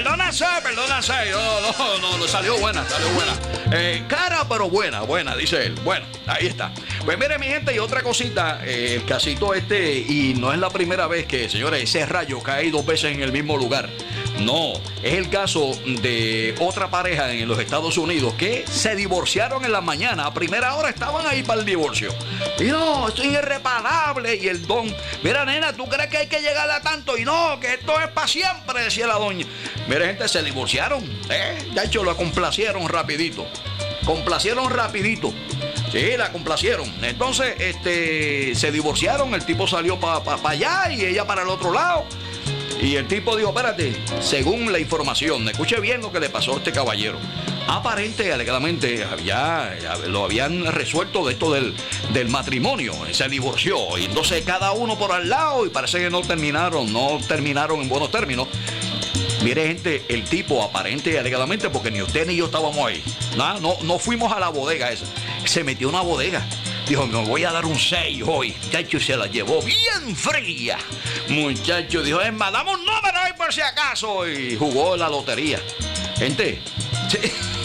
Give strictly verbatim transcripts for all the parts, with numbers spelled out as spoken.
Perdónase, perdónase. No, no, no, no, salió buena, salió buena. Eh, cara, pero buena, buena, dice él. Bueno, ahí está. Pues mire, mi gente, y otra cosita, eh, el casito este, y no es la primera vez que, señores, ese rayo cae dos veces en el mismo lugar. No, es el caso de otra pareja en los Estados Unidos que se divorciaron en la mañana. A primera hora estaban ahí para el divorcio. Y no, esto es irreparable. Y el don, mira, nena, ¿tú crees que hay que llegar a tanto? Y no, que esto es para siempre, decía la doña. Mira, gente, se divorciaron. ¿eh? De hecho, lo complacieron rapidito. Complacieron rapidito. Sí, la complacieron. Entonces, este, se divorciaron. El tipo salió para pa, pa allá y ella para el otro lado. Y el tipo dijo, espérate, según la información, escuche bien lo que le pasó a este caballero. Aparente y alegadamente había, lo habían resuelto de esto del, del matrimonio. Se divorció. Y entonces cada uno por al lado y parece que no terminaron, no terminaron en buenos términos. Mire, gente, el tipo aparente y alegadamente, porque ni usted ni yo estábamos ahí. No, no, no fuimos a la bodega esa. Se metió en una bodega. Dijo, me voy a dar un seis hoy. Muchacho, se la llevó bien fría. Muchacho, dijo, es más, dame un número ahí por si acaso. Y jugó la lotería. Gente, sí.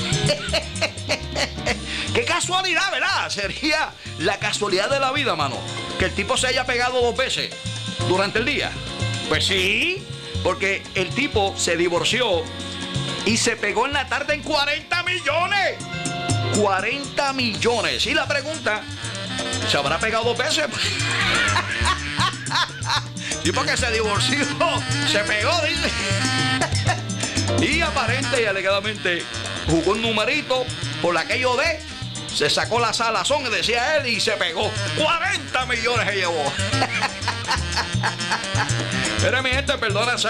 Qué casualidad, ¿verdad? Sería la casualidad de la vida, mano. Que el tipo se haya pegado dos veces durante el día. Pues sí, porque el tipo se divorció y se pegó en la tarde en cuarenta millones. cuarenta millones. Y la pregunta, ¿se habrá pegado dos veces? Y porque se divorció, se pegó, dice. Y aparente y alegadamente jugó un numerito por aquello de, se sacó la salazón, decía él, y se pegó. cuarenta millones se llevó. Pero mi gente, perdona.